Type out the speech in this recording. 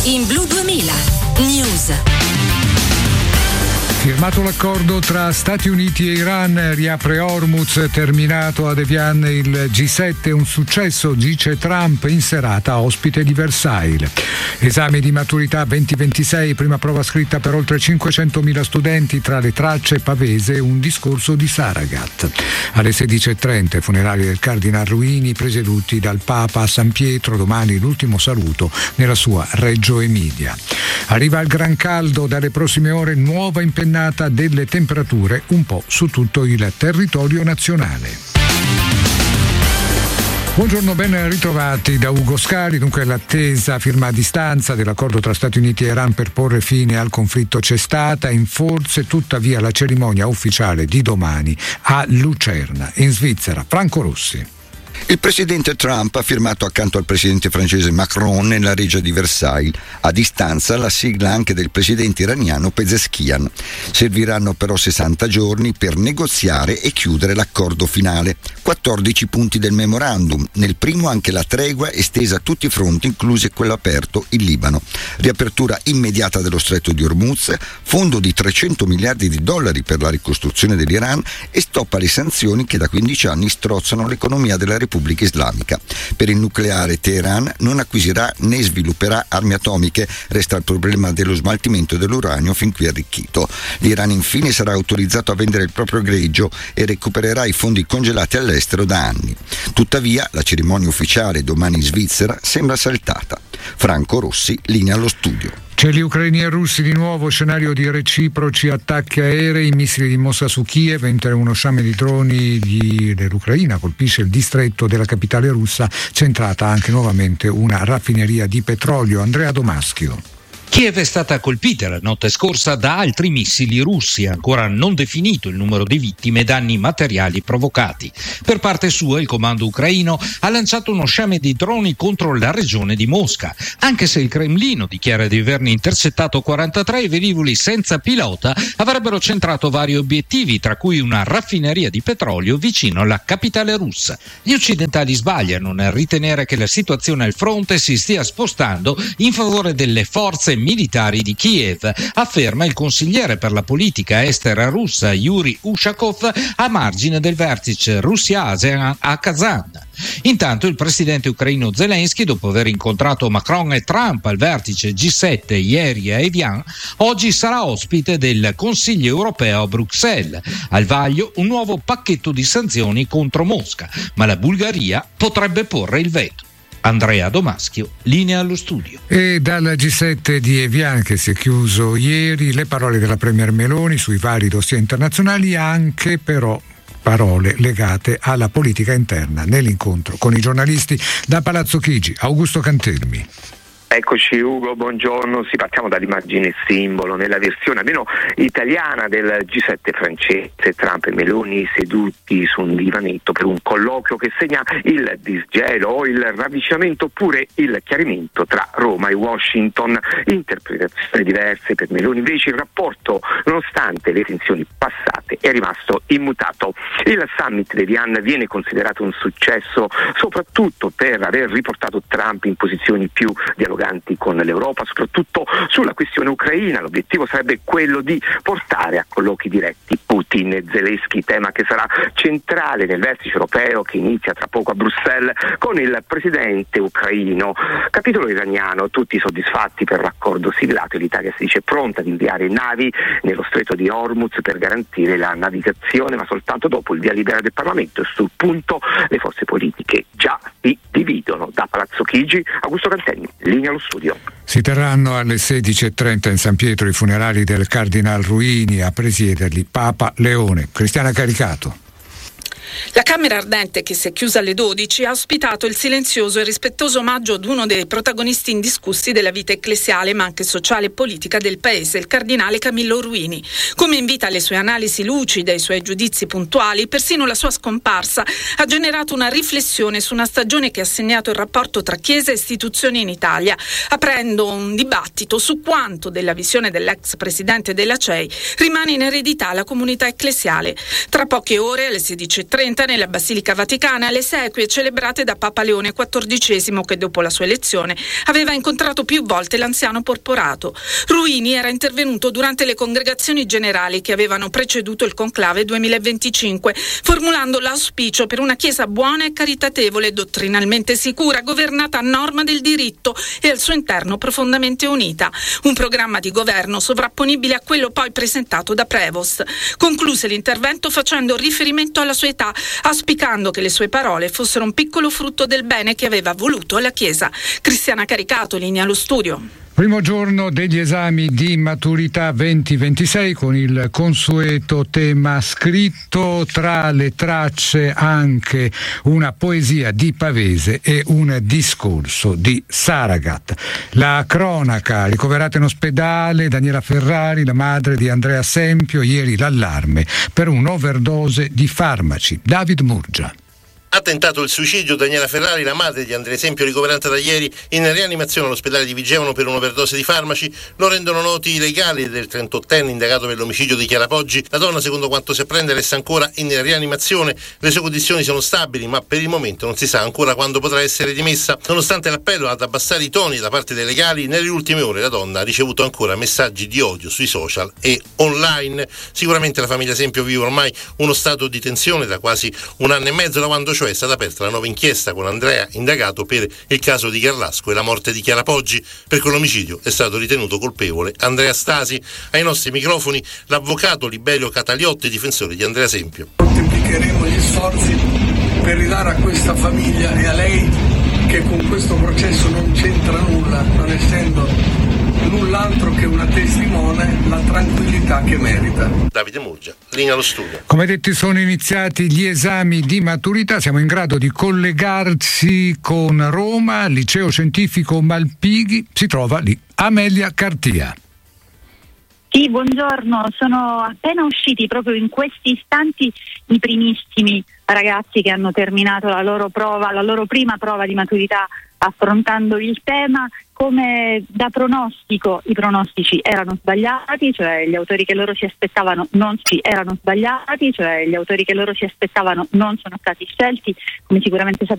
In Blu 2000 News. Firmato l'accordo tra Stati Uniti e Iran, riapre Hormuz, terminato ad Evian il G7, un successo, dice Trump, in serata ospite di Versailles. Esame di maturità 2026, prima prova scritta per oltre 500.000 studenti, tra le tracce Pavese, un discorso di Saragat. Alle 16.30 funerali del Cardinal Ruini, presieduti dal Papa a San Pietro, domani l'ultimo saluto nella sua Reggio Emilia. Arriva il gran caldo, dalle prossime ore nuova impennata delle temperature un po' su tutto il territorio nazionale. Buongiorno, ben ritrovati da Ugo Scali. Dunque l'attesa firma a distanza dell'accordo tra Stati Uniti e Iran per porre fine al conflitto c'è stata, in forse tuttavia la cerimonia ufficiale di domani a Lucerna, in Svizzera. Franco Rossi. Il presidente Trump ha firmato accanto al presidente francese Macron nella reggia di Versailles. A distanza la sigla anche del presidente iraniano Pezeshkian. Serviranno però 60 giorni per negoziare e chiudere l'accordo finale. 14 punti del memorandum. Nel primo anche la tregua estesa a tutti i fronti, incluso quello aperto in Libano. Riapertura immediata dello stretto di Hormuz, fondo di $300 miliardi per la ricostruzione dell'Iran e stop alle sanzioni che da 15 anni strozzano l'economia della Repubblica Islamica. Per il nucleare Teheran non acquisirà né svilupperà armi atomiche, resta il problema dello smaltimento dell'uranio fin qui arricchito. L'Iran infine sarà autorizzato a vendere il proprio greggio e recupererà i fondi congelati all'estero da anni. Tuttavia la cerimonia ufficiale domani in Svizzera sembra saltata. Franco Rossi, linea allo studio. Cieli ucraini e russi di nuovo, scenario di reciproci attacchi aerei, missili di mossa su Kiev, mentre uno sciame di droni dell'Ucraina colpisce il distretto della capitale russa, centrata anche nuovamente una raffineria di petrolio. Andrea Domaschio. Kiev è stata colpita la notte scorsa da altri missili russi, ancora non definito il numero di vittime e danni materiali provocati. Per parte sua il comando ucraino ha lanciato uno sciame di droni contro la regione di Mosca, anche se il Cremlino dichiara di averne intercettato 43 velivoli senza pilota avrebbero centrato vari obiettivi, tra cui una raffineria di petrolio vicino alla capitale russa. Gli occidentali sbagliano nel ritenere che la situazione al fronte si stia spostando in favore delle forze militari di Kiev, afferma il consigliere per la politica estera russa Yuri Ushakov a margine del vertice Russia-ASEAN a Kazan. Intanto il presidente ucraino Zelensky, dopo aver incontrato Macron e Trump al vertice G7 ieri a Evian, oggi sarà ospite del Consiglio europeo a Bruxelles. Al vaglio un nuovo pacchetto di sanzioni contro Mosca, ma la Bulgaria potrebbe porre il veto. Andrea Domaschio, linea allo studio. E dal G7 di Evian, che si è chiuso ieri, le parole della Premier Meloni sui vari dossier internazionali, anche però parole legate alla politica interna nell'incontro con i giornalisti. Da Palazzo Chigi, Augusto Cantelmi. Eccoci Ugo, buongiorno. Partiamo dall'immagine simbolo nella versione almeno italiana del G7 francese, Trump e Meloni seduti su un divanetto per un colloquio che segna il disgelo o il ravvicinamento oppure il chiarimento tra Roma e Washington. Interpretazioni diverse. Per Meloni invece il rapporto, nonostante le tensioni passate, è rimasto immutato. Il summit di Evian viene considerato un successo soprattutto per aver riportato Trump in posizioni più dialoganti con l'Europa, soprattutto sulla questione ucraina. L'obiettivo sarebbe quello di portare a colloqui diretti Putin e Zelensky, tema che sarà centrale nel vertice europeo che inizia tra poco a Bruxelles con il presidente ucraino. Capitolo iraniano, tutti soddisfatti per l'accordo siglato e l'Italia si dice pronta ad inviare navi nello stretto di Hormuz per garantire la navigazione, ma soltanto dopo il via libera del Parlamento. Sul punto le forze politiche già si dividono. Da Palazzo Chigi, Augusto Cantelmi, linea allo studio. Si terranno alle 16.30 in San Pietro i funerali del Cardinal Ruini, a presiederli Papa Leone. Cristiana Caricato. La Camera Ardente, che si è chiusa alle 12, ha ospitato il silenzioso e rispettoso omaggio ad uno dei protagonisti indiscussi della vita ecclesiale ma anche sociale e politica del paese, il cardinale Camillo Ruini. Come invita alle sue analisi lucide e ai suoi giudizi puntuali, persino la sua scomparsa ha generato una riflessione su una stagione che ha segnato il rapporto tra Chiesa e istituzioni in Italia, aprendo un dibattito su quanto della visione dell'ex presidente della CEI rimane in eredità alla comunità ecclesiale. Tra poche ore, alle 16.30, 15:30 nella Basilica Vaticana le esequie celebrate da Papa Leone XIV, che dopo la sua elezione aveva incontrato più volte l'anziano porporato. Ruini era intervenuto durante le congregazioni generali che avevano preceduto il conclave 2025, formulando l'auspicio per una Chiesa buona e caritatevole, dottrinalmente sicura, governata a norma del diritto e al suo interno profondamente unita. Un programma di governo sovrapponibile a quello poi presentato da Prevost. Concluse l'intervento facendo riferimento alla sua età, auspicando che le sue parole fossero un piccolo frutto del bene che aveva voluto la Chiesa. Cristiana Caricato, linea allo studio. Primo giorno degli esami di maturità 2026 con il consueto tema scritto, tra le tracce anche una poesia di Pavese e un discorso di Saragat. La cronaca, ricoverata in ospedale Daniela Ferrari, la madre di Andrea Sempio, ieri l'allarme per un'overdose di farmaci. David Murgia. Ha tentato il suicidio Daniela Ferrari, la madre di Andrea Sempio, ricoverata da ieri in rianimazione all'ospedale di Vigevano per un'overdose di farmaci. Lo rendono noti i legali del 38enne indagato per l'omicidio di Chiara Poggi. La donna, secondo quanto si apprende, resta ancora in rianimazione. Le sue condizioni sono stabili, ma per il momento non si sa ancora quando potrà essere dimessa. Nonostante l'appello ad abbassare i toni da parte dei legali, nelle ultime ore la donna ha ricevuto ancora messaggi di odio sui social e online. Sicuramente la famiglia Sempio vive ormai uno stato di tensione da quasi un anno e mezzo, da quando cioè è stata aperta la nuova inchiesta con Andrea indagato per il caso di Garlasco e la morte di Chiara Poggi. Per quell'omicidio è stato ritenuto colpevole Andrea Stasi. Ai nostri microfoni l'avvocato Liberio Cataliotti, difensore di Andrea Sempio. Moltiplicheremo gli sforzi per ridare a questa famiglia e a lei, che con questo processo non c'entra nulla, non essendo null'altro che una testimone, la tranquillità che merita. Davide Murgia, linea allo studio. Come detti, sono iniziati gli esami di maturità. Siamo in grado di collegarsi con Roma, liceo scientifico Malpighi. Si trova lì Amelia Cartia. Sì, buongiorno. Sono appena usciti proprio in questi istanti i primissimi ragazzi che hanno terminato la loro prima prova di maturità affrontando il tema. Come da pronostico, i pronostici erano sbagliati, cioè gli autori che loro si aspettavano non sono stati scelti, come sicuramente